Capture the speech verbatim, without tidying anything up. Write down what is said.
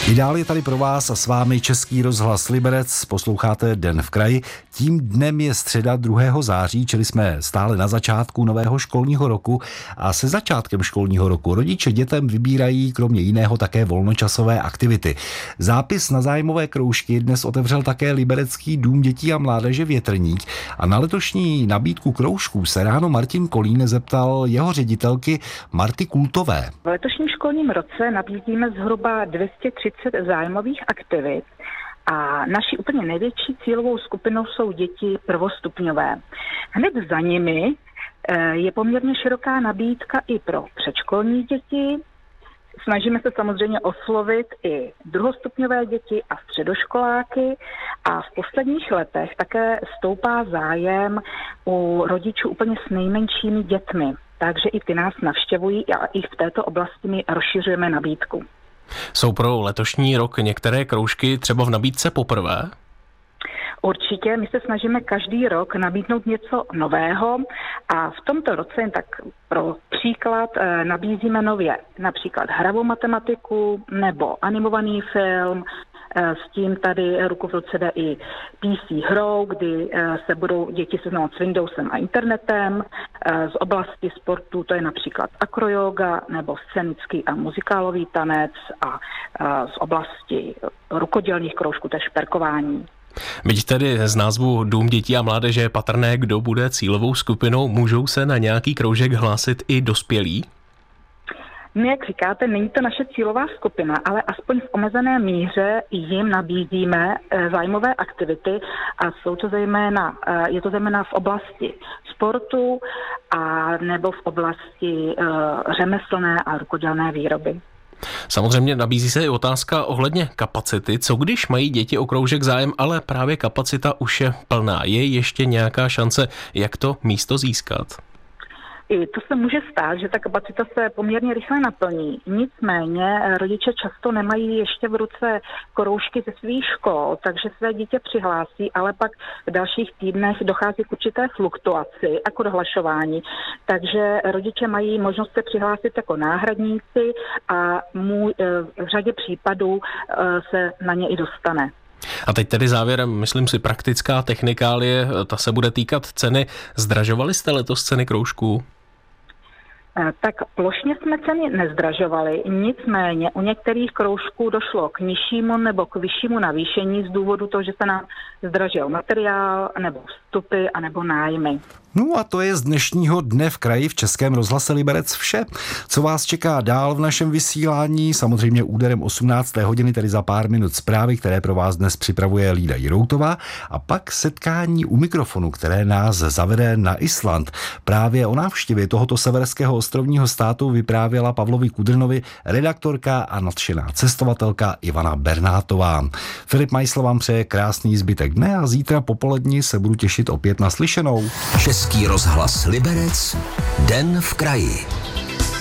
Dál je tady pro vás a s vámi Český rozhlas Liberec, posloucháte Den v kraji. Tím dnem je středa druhého září, čili jsme stále na začátku nového školního roku a se začátkem školního roku rodiče dětem vybírají kromě jiného také volnočasové aktivity. Zápis na zájmové kroužky dnes otevřel také Liberecký dům dětí a mládeže Větrník a na letošní nabídku kroužků se ráno Martin Kolín zeptal jeho ředitelky Marty Kultové. V letošním školním roce nabízíme zhruba dvě stě třicet zájmových aktivit a naší úplně největší cílovou skupinou jsou děti prvostupňové. Hned za nimi je poměrně široká nabídka i pro předškolní děti. Snažíme se samozřejmě oslovit i druhostupňové děti a středoškoláky a v posledních letech také stoupá zájem u rodičů úplně s nejmenšími dětmi. Takže i ty nás navštěvují a i v této oblasti my rozšiřujeme nabídku. Jsou pro letošní rok některé kroužky třeba v nabídce poprvé? Určitě, my se snažíme každý rok nabídnout něco nového a v tomto roce, tak pro příklad, nabízíme nově například hravou matematiku nebo animovaný film. S tím tady ruku v ruce jde i P C hrou, kdy se budou děti seznamovat s Windowsem a internetem. Z oblasti sportu to je například akroyoga nebo scénický a muzikálový tanec a z oblasti rukodělních kroužků to je šperkování. Byť tedy z názvu Dům dětí a mládeže je patrné, kdo bude cílovou skupinou, můžou se na nějaký kroužek hlásit i dospělí? No, jak říkáte, není to naše cílová skupina, ale aspoň v omezené míře jim nabízíme zájmové aktivity a jsou to zejména, je to zejména v oblasti sportu a nebo v oblasti řemeslné a rukodělné výroby. Samozřejmě nabízí se i otázka ohledně kapacity. Co když mají děti o kroužek zájem, ale právě kapacita už je plná? Je ještě nějaká šance, jak to místo získat? I to se může stát, že ta kapacita se poměrně rychle naplní. Nicméně rodiče často nemají ještě v ruce kroužky ze svých škol, takže své dítě přihlásí, ale pak v dalších týdnech dochází k určité fluktuaci a k odhlašování. Takže rodiče mají možnost se přihlásit jako náhradníci a můj, v řadě případů se na ně i dostane. A teď tedy závěrem, myslím si, praktická technikálie, ta se bude týkat ceny. Zdražovali jste letos ceny kroužků? Tak plošně jsme ceny nezdražovali, nicméně u některých kroužků došlo k nižšímu nebo k vyššímu navýšení z důvodu toho, že se nám zdražil materiál nebo vstupy a nebo nájmy. No a to je z dnešního Dne v kraji v Českém rozhlase Liberec vše. Co vás čeká dál v našem vysílání? Samozřejmě úderem osmnácté hodiny, tedy za pár minut zprávy, které pro vás dnes připravuje Lída Jiroutová a pak setkání u mikrofonu, které nás zavede na Island. Právě o návštěvě tohoto severského ostrovního státu vyprávěla Pavlovi Kudrnovi redaktorka a nadšená cestovatelka Ivana Bernátová. Filip Majsl vám přeje krásný zbytek dne a zítra popolední se budu těšit opět na slyšenou. Český rozhlas Liberec, Den v kraji.